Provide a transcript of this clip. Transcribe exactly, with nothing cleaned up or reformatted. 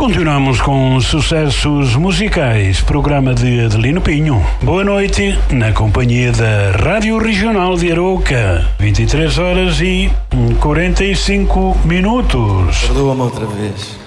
Continuamos com sucessos musicais, programa de Adelino Pinho. Boa noite, na companhia da Rádio Regional de Arouca, vinte e três horas e quarenta e cinco minutos. Perdoa-me outra vez.